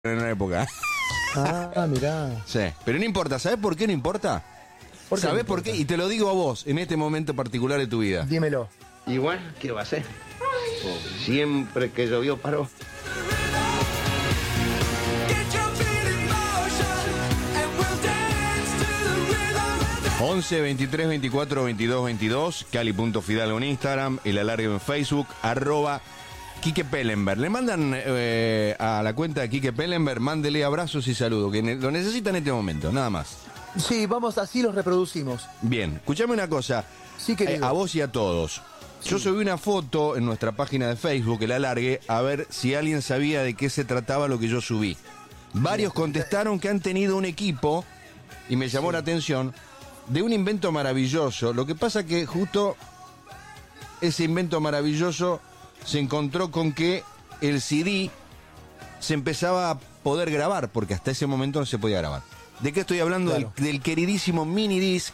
en una época. Ah, mirá. Sí, pero no importa. ¿Sabes por qué no importa? ¿Sabes por qué? Y te lo digo a vos, en este momento particular de tu vida. Dímelo. Y bueno, ¿qué va a ser? Siempre que llovió paró. ...11 23 24 22 22... Cali.fidalgo en Instagram... ...el alargue en Facebook... @Quique Pellenberg. Le mandan a la cuenta de Quique Pellenberg... ...mándele abrazos y saludos... ...que lo necesita en este momento, nada más. Sí, vamos, así los reproducimos. Bien, escuchame una cosa... Sí, querido. a vos y a todos... Sí. Yo subí una foto en nuestra página de Facebook... ...el alargue... ...a ver si alguien sabía de qué se trataba lo que yo subí. Varios contestaron que han tenido un equipo... ...y me llamó la atención... de un invento maravilloso. Lo que pasa que justo ese invento maravilloso se encontró con que el CD se empezaba a poder grabar, porque hasta ese momento no se podía grabar. ¿De qué estoy hablando? Claro. Del queridísimo mini disc,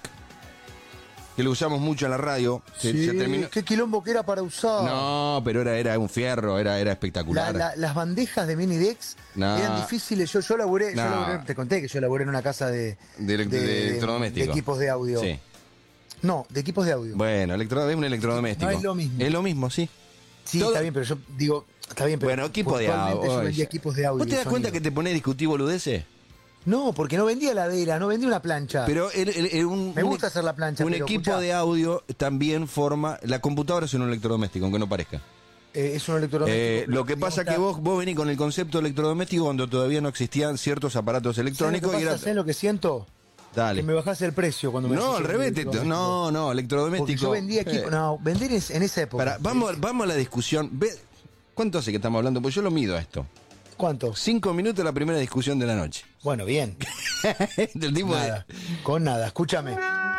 que lo usamos mucho en la radio. Sí, Se terminó... qué quilombo que era para usar. No, pero era un fierro, era espectacular. Las bandejas de mini decks eran difíciles. Yo laburé, te conté que yo laburé en una casa de electrodoméstico. De equipos de audio. Sí. No, de equipos de audio. Bueno, es un electrodoméstico. No es lo mismo. Es lo mismo, sí. Sí, está bien, pero yo digo, está bien, pero bueno, equipo de audio. yo vendía equipos de audio. ¿Vos te das cuenta que te ponés a discutir boludeces? No, porque no vendía heladera, no vendía una plancha. Pero me gusta hacer la plancha. Un pero, equipo escuchá, de audio también forma... La computadora es un electrodoméstico, aunque no parezca. es un electrodoméstico. Lo que pasa es que vos venís con el concepto electrodoméstico cuando todavía no existían ciertos aparatos electrónicos. ¿Sabés lo que siento? Dale. Que me bajase el precio cuando me No, al revés. No, electrodoméstico. Porque yo vendía equipo. No, vender en esa época. Vamos a la discusión. ¿Cuánto hace que estamos hablando? Pues yo lo mido a esto. ¿Cuánto? 5 minutos la primera discusión de la noche. Bueno, bien. Del tipo nada, con nada. Escúchame.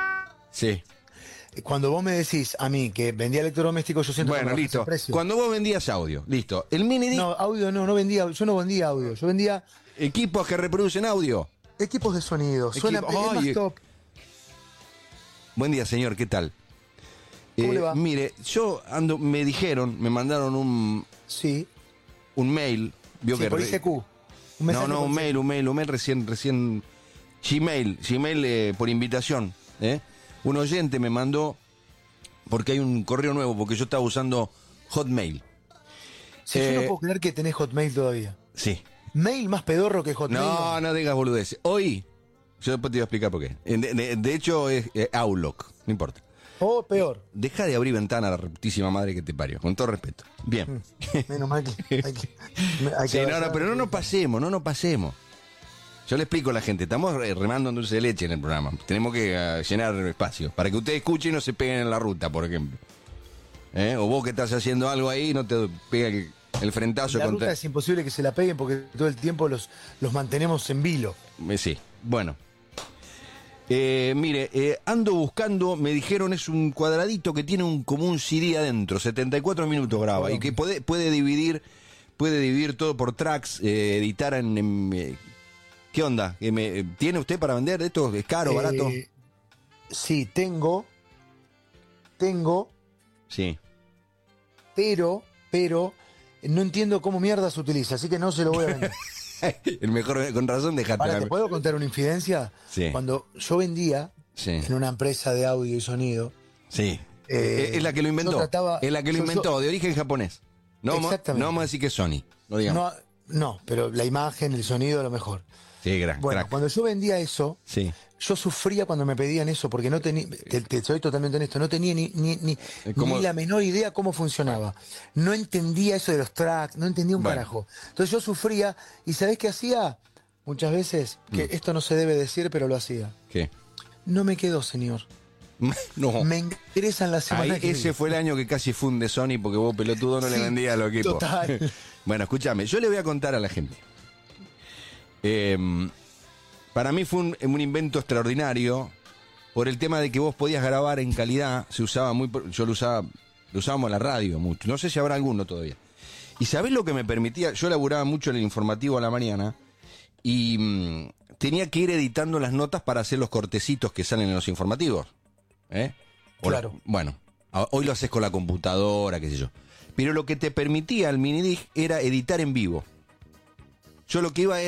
Sí. Cuando vos me decís a mí que vendía electrodomésticos, yo siento que bueno, me listo. el precio. Cuando vos vendías audio, listo. El mini disc. No, audio no vendía. Yo no vendía audio. Yo vendía equipos que reproducen audio. equipos de sonido. Suena más top. Buen día, señor. ¿Qué tal? ¿Cómo le va? Mire, me mandaron un mail. Vio sí, que por ICQ. Un mail recién Gmail por invitación. Un oyente me mandó, porque hay un correo nuevo, porque yo estaba usando Hotmail. Sí, yo no puedo creer que tenés Hotmail todavía. Sí. Mail más pedorro que Hotmail. No digas boludeces. Hoy, yo después te voy a explicar por qué. De hecho es Outlook, no importa. O peor. Deja de abrir ventana a la reputísima madre que te parió, con todo respeto. Bien. Menos mal que hay que sí, pero no nos pasemos. Yo le explico a la gente, estamos remando en dulce de leche en el programa. Tenemos que llenar espacio, para que ustedes escuchen y no se peguen en la ruta, por ejemplo. O vos que estás haciendo algo ahí, no te pega el frentazo. La ruta es imposible que se la peguen porque todo el tiempo los mantenemos en vilo. Sí, bueno. Mire, ando buscando, me dijeron es un cuadradito que tiene como un CD adentro, 74 minutos graba, bueno. Y que puede dividir todo por tracks, editar en ¿qué onda? ¿Tiene usted para vender esto? ¿Es caro, barato? Sí, tengo. Sí. Pero no entiendo cómo mierda se utiliza, así que no se lo voy a vender. El mejor, con razón, dejate. Ahora, ¿te puedo contar una infidencia? Sí. Cuando yo vendía en una empresa de audio y sonido. Sí. Es la que lo inventó. De origen japonés. No, exactamente. No vamos a decir que es Sony. No digamos. No, pero la imagen, el sonido, lo mejor. Sí, bueno, cuando yo vendía eso, yo sufría cuando me pedían eso, porque no tenía, te soy totalmente honesto, no tenía ni la menor idea cómo funcionaba. No entendía eso de los tracks, no entendía un carajo. Entonces yo sufría, y ¿sabés qué hacía? Muchas veces, que esto no se debe decir, pero lo hacía. ¿Qué? No me quedó, señor. No. Me interesan las semanas que ese fue el año que casi funde Sony, porque vos pelotudo no le vendías a los equipos. Total. Bueno, escúchame, yo le voy a contar a la gente. Para mí fue un invento extraordinario por el tema de que vos podías grabar en calidad. Se usaba yo lo usábamos en la radio mucho. No sé si habrá alguno todavía. ¿Y sabés lo que me permitía? Yo laburaba mucho en el informativo a la mañana y tenía que ir editando las notas para hacer los cortecitos que salen en los informativos. Claro. Bueno, hoy lo haces con la computadora, qué sé yo. Pero lo que te permitía el minidisc era editar en vivo. Yo lo que iba